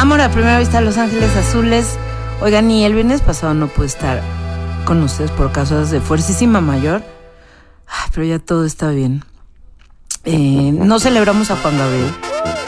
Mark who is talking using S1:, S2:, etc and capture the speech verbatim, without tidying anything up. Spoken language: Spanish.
S1: Amor a primera vista, Los Ángeles Azules. Oigan, y el viernes pasado no pude estar con ustedes por causas de fuercísima mayor. Ay, pero ya todo está bien. Eh, no celebramos a Juan Gabriel.